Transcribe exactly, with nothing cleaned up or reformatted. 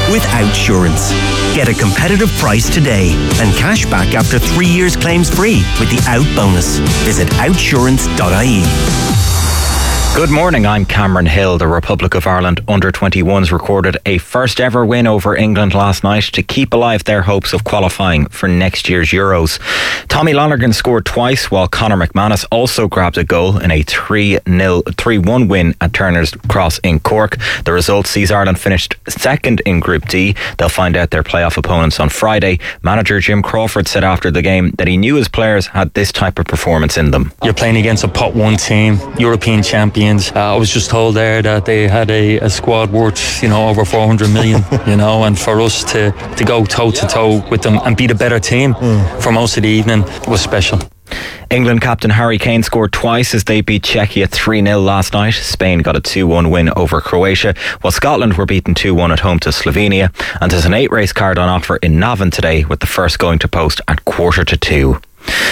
with Outsurance. Get a competitive price today and cash back after three years claims free with the Out bonus. Visit outsurance dot I E. Good morning, I'm Cameron Hill. The Republic of Ireland under twenty-ones recorded a first ever win over England last night to keep alive their hopes of qualifying for next year's Euros. Tommy Lonergan scored twice while Conor McManus also grabbed a goal in a three nil, three one win at Turner's Cross in Cork. The result sees Ireland finished second in Group D. They'll find out their playoff opponents on Friday. Manager Jim Crawford said after the game that he knew his players had this type of performance in them. You're playing against a pot one team, European champions. Uh, I was just told there that they had a, a squad worth, you know, over four hundred million, you know, and for us to, to go toe to toe with them and beat a better team mm. for most of the evening was special. England captain Harry Kane scored twice as they beat Czechia three nil last night. Spain got a two one win over Croatia, while Scotland were beaten two one at home to Slovenia. And there's an eight race card on offer in Navan today, with the first going to post at quarter to two.